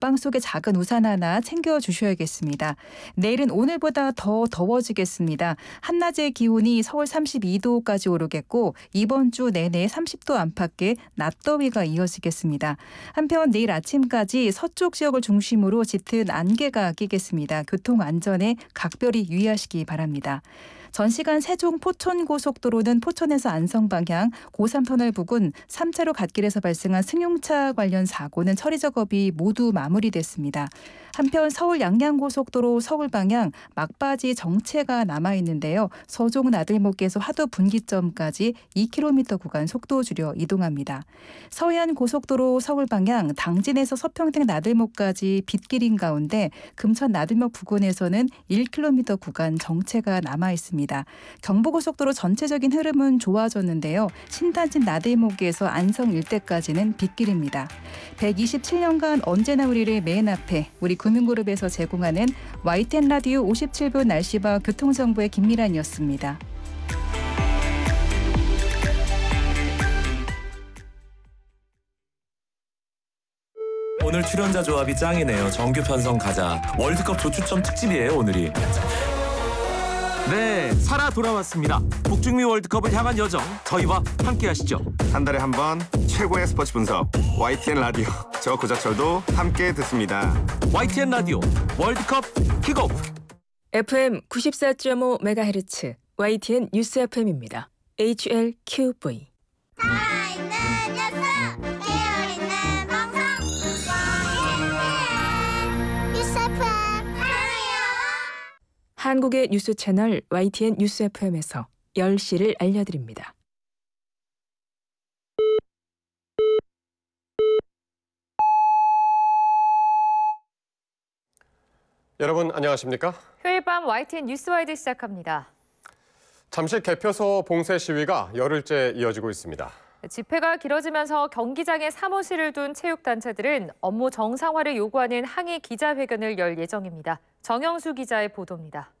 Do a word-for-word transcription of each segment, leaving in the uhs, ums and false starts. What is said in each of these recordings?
가방 속에 작은 우산 하나 챙겨주셔야겠습니다. 내일은 오늘보다 더 더워지겠습니다. 한낮의 기온이 서울 삼십이 도까지 오르겠고 이번 주 내내 삼십 도 안팎의 낮더위가 이어지겠습니다. 한편 내일 아침까지 서쪽 지역을 중심으로 짙은 안개가 끼겠습니다. 교통 안전에 각별히 유의하시기 바랍니다. 전 시간 세종 포천고속도로는 포천에서 안성 방향 고삼터널 부근 삼 차로 갓길에서 발생한 승용차 관련 사고는 처리 작업이 모두 마무리됐습니다. 한편 서울 양양고속도로 서울 방향 막바지 정체가 남아있는데요. 서종 나들목에서 화도 분기점까지 이 킬로미터 구간 속도 줄여 이동합니다. 서해안 고속도로 서울 방향 당진에서 서평택 나들목까지 빗길인 가운데 금천 나들목 부근에서는 일 킬로미터 구간 정체가 남아있습니다. 경부고속도로 전체적인 흐름은 좋아졌는데요. 신단진 나들목에서 안성 일대까지는 빗길입니다. 백이십칠 년간 언제나 우리를 맨 앞에 우리 금융그룹에서 제공하는 와이티엔 라디오 오십칠 분 날씨와 교통정보의 김미란이었습니다. 오늘 출연자 조합이 짱이네요. 정규 편성 가자. 월드컵 조추첨 특집이에요, 오늘이. 네, 살아 돌아왔습니다. 북중미 월드컵을 향한 여정, 저희와 함께 하시죠. 한 달에 한 번 최고의 스포츠 분석, 와이티엔 라디오. 저 고자철도 함께 듣습니다. 와이티엔 라디오 월드컵 킥오프. 에프엠 구십사 점 오 메가헤르츠 와이티엔 뉴스 에프엠입니다. 에이치엘큐브이. 살아있는 뉴스, 깨어있는 방송, 와이티엔 뉴스 에프엠. 사랑해요. 한국의 뉴스 채널 와이티엔 뉴스 에프엠에서 열 시를 알려드립니다. 여러분 안녕하십니까? 휴일 밤 와이티엔 뉴스와이드 시작합니다. 잠실 개표소 봉쇄 시위가 열흘째 이어지고 있습니다. 집회가 길어지면서 경기장에 사무실을 둔 체육단체들은 업무 정상화를 요구하는 항의 기자회견을 열 예정입니다. 정영수 기자의 보도입니다.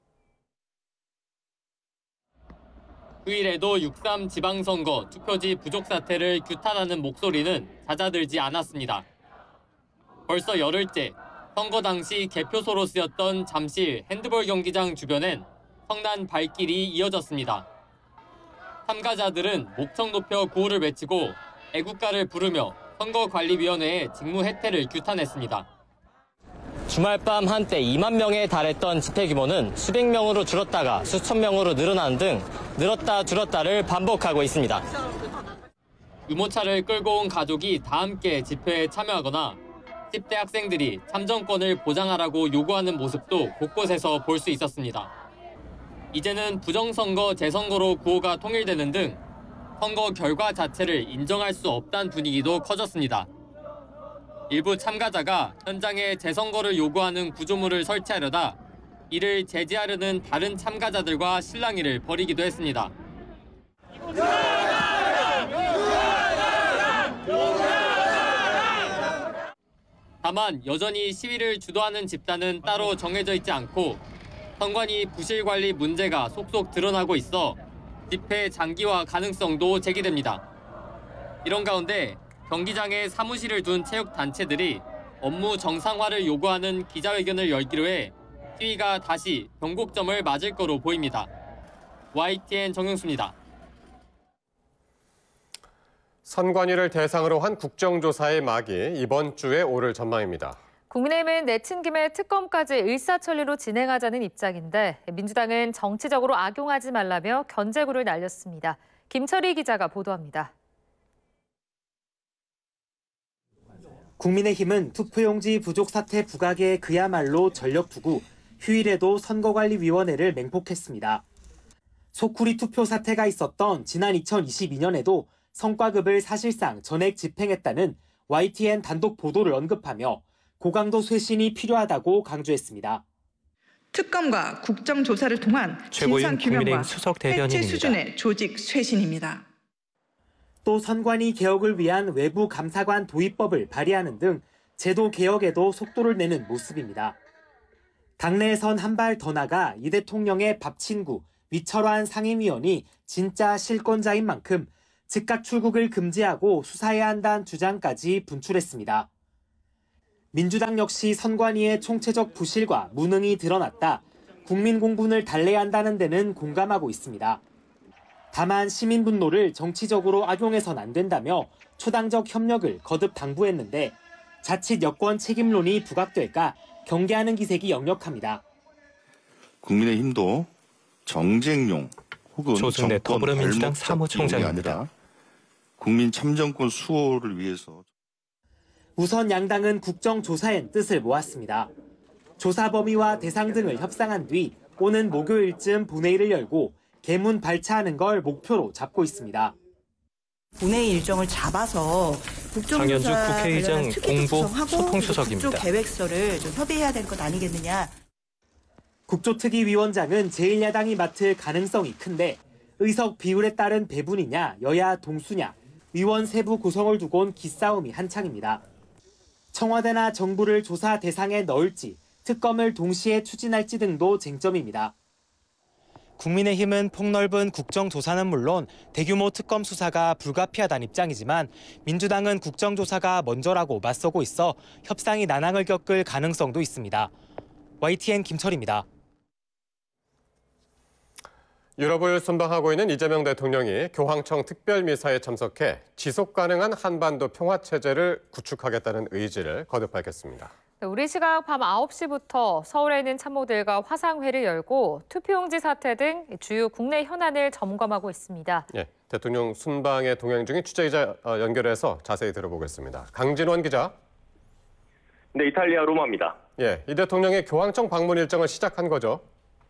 휴일에도 육삼 지방선거 투표지 부족 사태를 규탄하는 목소리는 잦아들지 않았습니다. 벌써 열흘째 선거 당시 개표소로 쓰였던 잠실 핸드볼 경기장 주변엔 성난 발길이 이어졌습니다. 참가자들은 목청 높여 구호를 외치고 애국가를 부르며 선거관리위원회의 직무 해태를 규탄했습니다. 주말 밤 한때 이만 명에 달했던 집회 규모는 수백 명으로 줄었다가 수천 명으로 늘어난 등 늘었다 줄었다를 반복하고 있습니다. 유모차를 끌고 온 가족이 다 함께 집회에 참여하거나 십 대 학생들이 참정권을 보장하라고 요구하는 모습도 곳곳에서 볼 수 있었습니다. 이제는 부정선거, 재선거로 구호가 통일되는 등 선거 결과 자체를 인정할 수 없다는 분위기도 커졌습니다. 일부 참가자가 현장에 재선거를 요구하는 구조물을 설치하려다 이를 제지하려는 다른 참가자들과 실랑이를 벌이기도 했습니다. 다만 여전히 시위를 주도하는 집단은 따로 정해져 있지 않고 선관위 부실 관리 문제가 속속 드러나고 있어 집회 장기화 가능성도 제기됩니다. 이런 가운데 경기장에 사무실을 둔 체육단체들이 업무 정상화를 요구하는 기자회견을 열기로 해 시위가 다시 변곡점을 맞을 거로 보입니다. 와이티엔 정영수입니다. 선관위를 대상으로 한 국정조사의 막이 이번 주에 오를 전망입니다. 국민의힘은 내친 김에 특검까지 일사천리로 진행하자는 입장인데 민주당은 정치적으로 악용하지 말라며 견제구를 날렸습니다. 김철희 기자가 보도합니다. 국민의힘은 투표용지 부족 사태 부각에 그야말로 전력 투구, 휴일에도 선거관리위원회를 맹폭했습니다. 소쿠리 투표 사태가 있었던 지난 이천이십이 년에도 성과급을 사실상 전액 집행했다는 와이티엔 단독 보도를 언급하며 고강도 쇄신이 필요하다고 강조했습니다. 특검과 국정조사를 통한 진상규명과 해체 수준의 조직 쇄신입니다. 또 선관위 개혁을 위한 외부 감사관 도입법을 발의하는 등 제도 개혁에도 속도를 내는 모습입니다. 당내에선 한 발 더 나가 이 대통령의 밥 친구 위철환 상임위원이 진짜 실권자인 만큼 즉각 출국을 금지하고 수사해야 한다는 주장까지 분출했습니다. 민주당 역시 선관위의 총체적 부실과 무능이 드러났다. 국민 공분을 달래야 한다는 데는 공감하고 있습니다. 다만 시민 분노를 정치적으로 악용해선 안 된다며 초당적 협력을 거듭 당부했는데 자칫 여권 책임론이 부각될까 경계하는 기색이 역력합니다. 국민의힘도 정쟁용 혹은 조승래 정권 더불어민주당 발목 사무총장입니다. 잡기용이 아니라 국민 참정권 수호를 위해서. 우선 양당은 국정조사엔 뜻을 모았습니다. 조사 범위와 대상 등을 협상한 뒤 오는 목요일쯤 본회의를 열고 개문 발차하는 걸 목표로 잡고 있습니다. 본회의 일정을 잡아서 장현주 국회의장 공보 소통수석입니다. 국조 계획서를 좀 협의해야 될 것 아니겠느냐. 국조특위위원장은 제일 야당이 맡을 가능성이 큰데 의석 비율에 따른 배분이냐 여야 동수냐 위원 세부 구성을 두곤 기싸움이 한창입니다. 청와대나 정부를 조사 대상에 넣을지 특검을 동시에 추진할지 등도 쟁점입니다. 국민의힘은 폭넓은 국정조사는 물론 대규모 특검 수사가 불가피하다는 입장이지만 민주당은 국정조사가 먼저라고 맞서고 있어 협상이 난항을 겪을 가능성도 있습니다. 와이티엔 김철입니다. 유럽을 순방하고 있는 이재명 대통령이 교황청 특별미사에 참석해 지속 가능한 한반도 평화체제를 구축하겠다는 의지를 거듭 밝혔습니다. 우리 시각 밤 아홉 시부터 서울에 있는 참모들과 화상회를 열고 투표용지 사태 등 주요 국내 현안을 점검하고 있습니다. 예, 대통령 순방에 동행 중인 취재기자 연결해서 자세히 들어보겠습니다. 강진원 기자. 네, 이탈리아 로마입니다. 예, 이 대통령의 교황청 방문 일정을 시작한 거죠?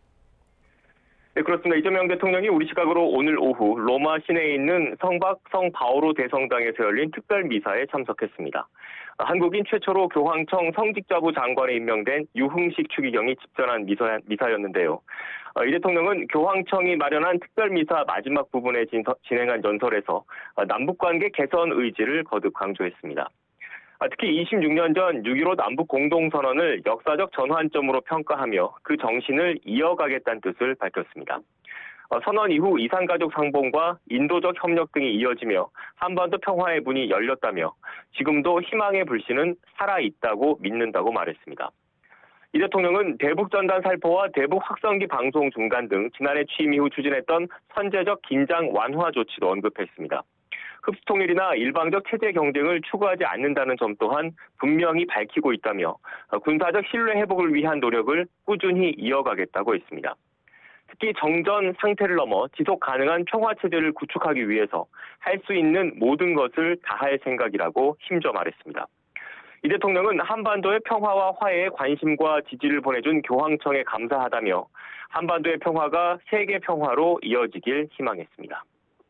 네, 그렇습니다. 이재명 대통령이 우리 시각으로 오늘 오후 로마 시내에 있는 성박 성 바오로 대성당에서 열린 특별 미사에 참석했습니다. 한국인 최초로 교황청 성직자부 장관에 임명된 유흥식 추기경이 집전한 미사, 미사였는데요. 이 대통령은 교황청이 마련한 특별 미사 마지막 부분에 진행한 연설에서 남북관계 개선 의지를 거듭 강조했습니다. 특히 이십육 년 전 육 일오 남북 공동선언을 역사적 전환점으로 평가하며 그 정신을 이어가겠다는 뜻을 밝혔습니다. 선언 이후 이산가족 상봉과 인도적 협력 등이 이어지며 한반도 평화의 문이 열렸다며 지금도 희망의 불씨는 살아있다고 믿는다고 말했습니다. 이 대통령은 대북전단 살포와 대북 확성기 방송 중단 등 지난해 취임 이후 추진했던 선제적 긴장 완화 조치도 언급했습니다. 흡수통일이나 일방적 체제 경쟁을 추구하지 않는다는 점 또한 분명히 밝히고 있다며 군사적 신뢰 회복을 위한 노력을 꾸준히 이어가겠다고 했습니다. 특히 정전 상태를 넘어 지속 가능한 평화체제를 구축하기 위해서 할 수 있는 모든 것을 다할 생각이라고 힘줘 말했습니다. 이 대통령은 한반도의 평화와 화해에 관심과 지지를 보내준 교황청에 감사하다며 한반도의 평화가 세계 평화로 이어지길 희망했습니다.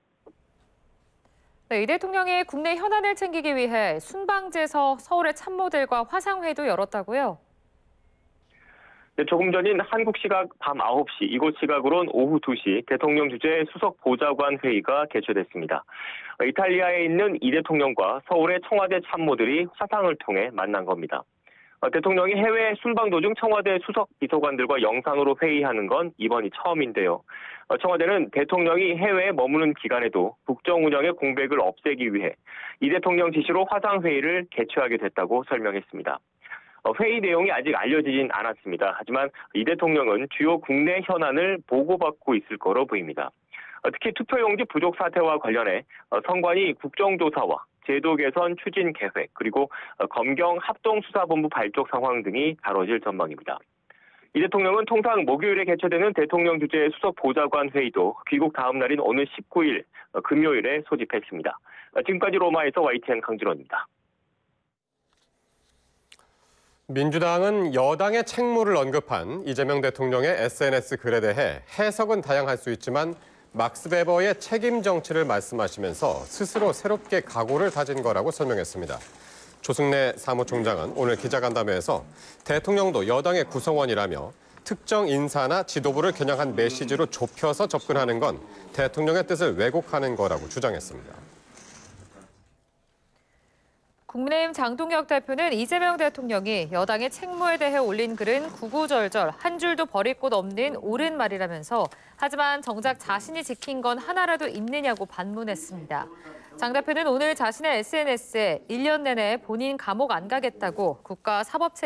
네, 이 대통령이 국내 현안을 챙기기 위해 순방지에서 서울의 참모들과 화상회도 열었다고요? 네, 조금 전인 한국 시각 밤 아홉 시, 이곳 시각으론 오후 두 시 대통령 주재 수석 보좌관 회의가 개최됐습니다. 이탈리아에 있는 이 대통령과 서울의 청와대 참모들이 화상을 통해 만난 겁니다. 대통령이 해외 순방 도중 청와대 수석 비서관들과 영상으로 회의하는 건 이번이 처음인데요. 청와대는 대통령이 해외에 머무는 기간에도 국정 운영의 공백을 없애기 위해 이 대통령 지시로 화상회의를 개최하게 됐다고 설명했습니다. 회의 내용이 아직 알려지진 않았습니다. 하지만 이 대통령은 주요 국내 현안을 보고받고 있을 거로 보입니다. 특히 투표용지 부족 사태와 관련해 선관위 국정조사와 제도 개선 추진 계획, 그리고 검경 합동수사본부 발족 상황 등이 다뤄질 전망입니다. 이 대통령은 통상 목요일에 개최되는 대통령 주재 수석 보좌관 회의도 귀국 다음 날인 오늘 십구 일 금요일에 소집했습니다. 지금까지 로마에서 와이티엔 강진원입니다. 민주당은 여당의 책무를 언급한 이재명 대통령의 에스엔에스 글에 대해 해석은 다양할 수 있지만 막스 베버의 책임 정치를 말씀하시면서 스스로 새롭게 각오를 다진 거라고 설명했습니다. 조승래 사무총장은 오늘 기자간담회에서 대통령도 여당의 구성원이라며 특정 인사나 지도부를 겨냥한 메시지로 좁혀서 접근하는 건 대통령의 뜻을 왜곡하는 거라고 주장했습니다. 국민의힘 장동혁 대표는 이재명 대통령이 여당의 책무에 대해 올린 글은 구구절절 한 줄도 버릴 곳 없는 옳은 말이라면서 하지만 정작 자신이 지킨 건 하나라도 있느냐고 반문했습니다. 장 대표는 오늘 자신의 에스엔에스에 일 년 내내 본인 감옥 안 가겠다고 국가 사법